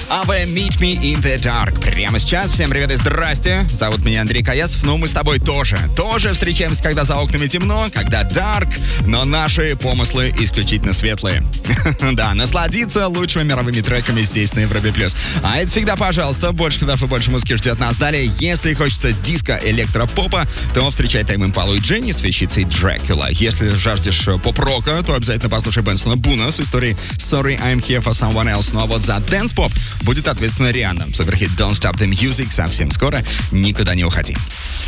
AV Meet Me in the Dark. Прямо сейчас. Всем привет и здрасте. Зовут меня Андрей Каясов. Ну, мы с тобой тоже встречаемся, когда за окнами темно, когда dark, но наши помыслы исключительно светлые. Да, насладиться лучшими мировыми треками здесь на Европе+. А это всегда, пожалуйста, больше ходов и больше музыки ждет нас далее. Если хочется диска, электропопа, то встречай Тайм Импалу и Дженни с вещицей Дракула. Если жаждешь поп-рока, то обязательно послушай Бенсона Буна с историей Sorry, I'm here for someone else. Ну а вот за дэнс-поп будет ответственна Рианна. Суперхит Don't Stop the Music совсем скоро. Никуда не уходи.